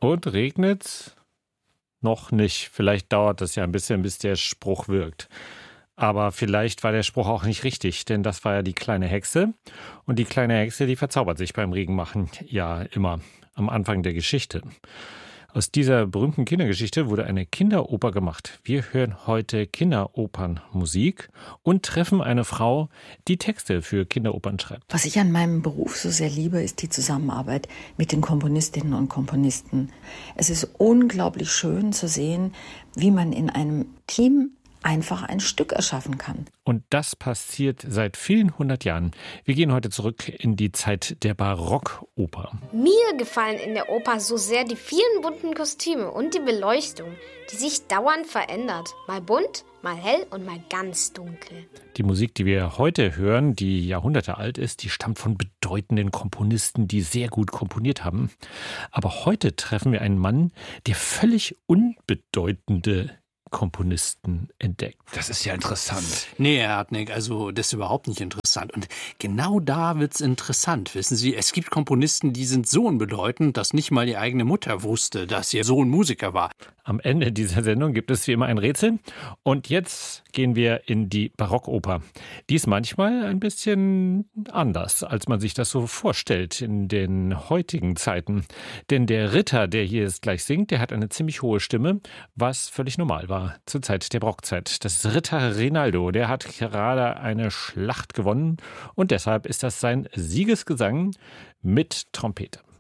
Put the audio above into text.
Und regnet's? Noch nicht. Vielleicht dauert es ja ein bisschen, bis der Spruch wirkt. Aber vielleicht war der Spruch auch nicht richtig, denn das war ja die kleine Hexe. Und die kleine Hexe, die verzaubert sich beim Regenmachen ja immer am Anfang der Geschichte. Aus dieser berühmten Kindergeschichte wurde eine Kinderoper gemacht. Wir hören heute Kinderopernmusik und treffen eine Frau, die Texte für Kinderopern schreibt. Was ich an meinem Beruf so sehr liebe, ist die Zusammenarbeit mit den Komponistinnen und Komponisten. Es ist unglaublich schön zu sehen, wie man in einem Team einfach ein Stück erschaffen kann. Und das passiert seit vielen hundert Jahren. Wir gehen heute zurück in die Zeit der Barockoper. Mir gefallen in der Oper so sehr die vielen bunten Kostüme und die Beleuchtung, die sich dauernd verändert. Mal bunt, mal hell und mal ganz dunkel. Die Musik, die wir heute hören, die Jahrhunderte alt ist, die stammt von bedeutenden Komponisten, die sehr gut komponiert haben. Aber heute treffen wir einen Mann, der völlig unbedeutende Komponisten entdeckt. Das ist ja interessant. Nee, Herr Hartnig, also das ist überhaupt nicht interessant. Und genau da wird's interessant, wissen Sie. Es gibt Komponisten, die sind so unbedeutend, dass nicht mal die eigene Mutter wusste, dass ihr Sohn Musiker war. Am Ende dieser Sendung gibt es wie immer ein Rätsel. Und jetzt gehen wir in die Barockoper. Die ist manchmal ein bisschen anders, als man sich das so vorstellt in den heutigen Zeiten. Denn der Ritter, der hier jetzt gleich singt, der hat eine ziemlich hohe Stimme, was völlig normal war zur Zeit der Barockzeit. Das ist Ritter Rinaldo, der hat gerade eine Schlacht gewonnen und deshalb ist das sein Siegesgesang mit Trompete.